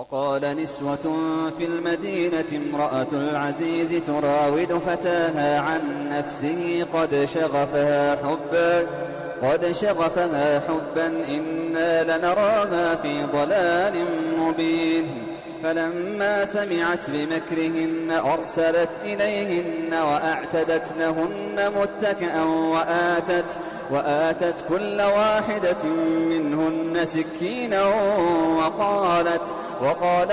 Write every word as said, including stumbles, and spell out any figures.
وقال نسوة في المدينة امرأة العزيز تراود فتاها عن نفسه قد شغفها حبا قد شغفها حبا إنا لنراها في ضلال مبين فلما سمعت بمكرهن أرسلت إليهن وأعتدت لهن متكئا وآتت, وآتت كل واحدة منهن سكينا وقالت, وقالت